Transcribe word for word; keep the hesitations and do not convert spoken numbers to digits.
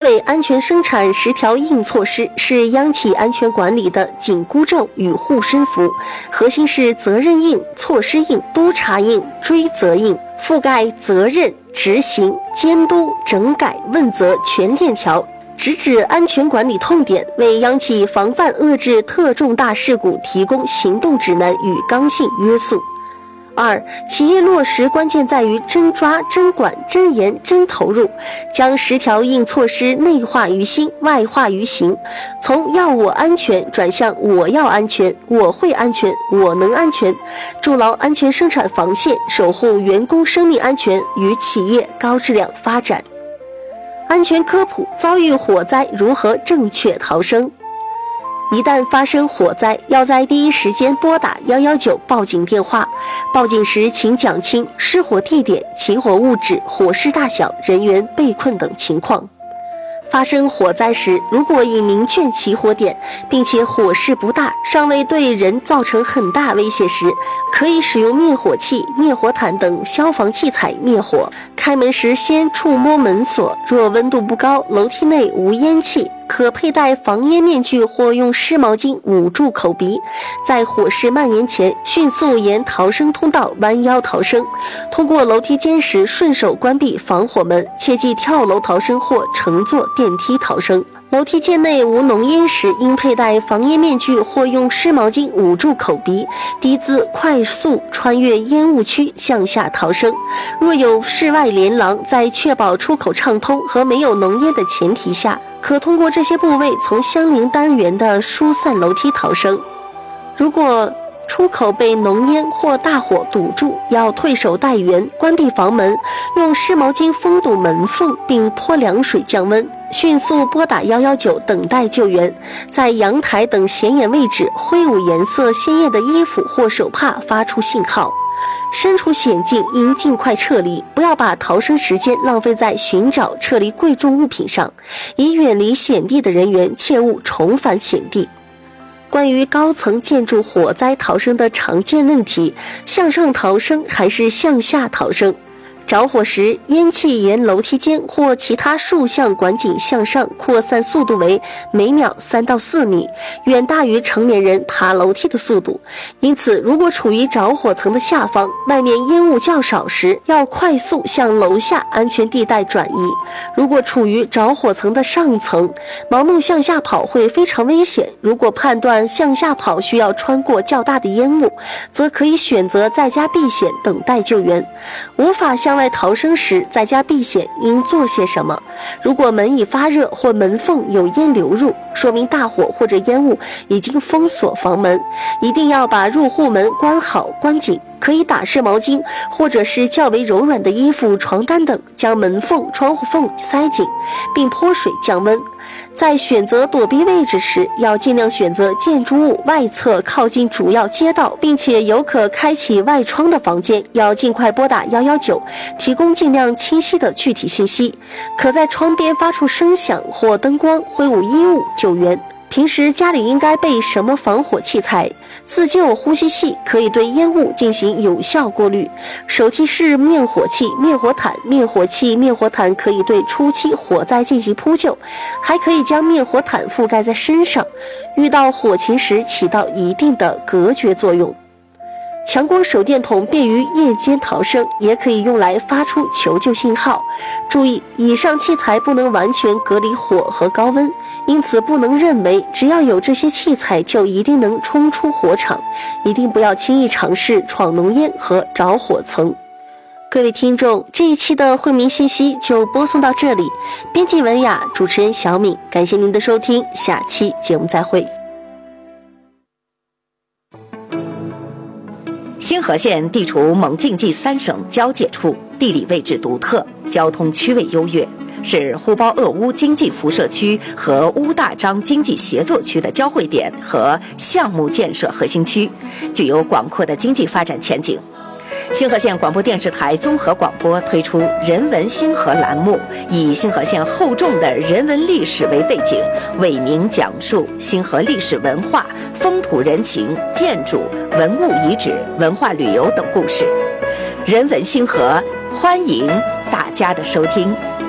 委安全生产十条硬措施是央企安全管理的紧箍咒与护身符，核心是责任硬、措施硬、督查硬、追责硬，覆盖责任、执行、监督、整改、问责全链条，直指安全管理痛点，为央企防范遏制特重大事故提供行动指南与刚性约束。二、企业落实关键在于真抓、真管、真严、真投入，将十条硬措施内化于心、外化于行，从要我安全转向我要安全、我会安全、我能安全，筑牢安全生产防线，守护员工生命安全与企业高质量发展。安全科普：遭遇火灾如何正确逃生？一旦发生火灾，要在第一时间拨打一一九报警电话。报警时请讲清失火地点、起火物质、火势大小、人员被困等情况。发生火灾时，如果已明确起火点，并且火势不大，尚未对人造成很大威胁时，可以使用灭火器、灭火毯等消防器材灭火。开门时先触摸门锁，若温度不高，楼梯内无烟气，可佩戴防烟面具或用湿毛巾捂住口鼻，在火势蔓延前迅速沿逃生通道弯腰逃生。通过楼梯间时顺手关闭防火门，切忌跳楼逃生或乘坐电梯逃生。楼梯间内无浓烟时，应佩戴防烟面具或用湿毛巾捂住口鼻，低姿快速穿越烟雾区向下逃生。若有室外连廊，在确保出口畅通和没有浓烟的前提下，可通过这些部位从相邻单元的疏散楼梯逃生。如果出口被浓烟或大火堵住，要退守待援，关闭房门，用湿毛巾封堵门缝，并泼凉水降温，迅速拨打一一九等待救援。在阳台等显眼位置挥舞颜色鲜艳的衣服或手帕发出信号。身处险境应尽快撤离，不要把逃生时间浪费在寻找撤离贵重物品上，已远离险地的人员切勿重返险地。关于高层建筑火灾逃生的常见问题，向上逃生还是向下逃生？着火时，烟气沿楼梯间或其他竖向管径向上扩散速度为每秒三到四米，远大于成年人爬楼梯的速度。因此，如果处于着火层的下方，外面烟雾较少时，要快速向楼下安全地带转移。如果处于着火层的上层，盲目向下跑会非常危险。如果判断向下跑需要穿过较大的烟雾，则可以选择在家避险，等待救援。无法向外逃生时，在家避险应做些什么？如果门已发热或门缝有烟流入，说明大火或者烟雾已经封锁房门，一定要把入户门关好关紧。可以打湿毛巾或者是较为柔软的衣服、床单等，将门缝、窗户缝塞紧，并泼水降温。在选择躲避位置时，要尽量选择建筑物外侧靠近主要街道，并且有可开启外窗的房间。要尽快拨打一一九，提供尽量清晰的具体信息。可在窗边发出声响或灯光，挥舞衣物救援。平时家里应该备什么防火器材？自救呼吸器可以对烟雾进行有效过滤，手提式灭火器、灭火毯、灭火器、灭火毯可以对初期火灾进行扑救，还可以将灭火毯覆盖在身上，遇到火情时起到一定的隔绝作用。强光手电筒便于夜间逃生，也可以用来发出求救信号。注意，以上器材不能完全隔离火和高温，因此不能认为只要有这些器材就一定能冲出火场，一定不要轻易尝试闯浓烟和着火层。各位听众，这一期的惠民信息就播送到这里，编辑文雅，主持人小敏，感谢您的收听，下期节目再会。 星河县地处蒙晋冀三省交界处，地理位置独特，交通区位优越，是呼包鄂乌经济辐射区和乌大章经济协作区的交汇点和项目建设核心区，具有广阔的经济发展前景。星河县广播电视台综合广播推出人文星河栏目，以星河县厚重的人文历史为背景，为您讲述星河历史文化、风土人情、建筑、文物遗址、文化旅游等故事。人文星河，欢迎大家的收听。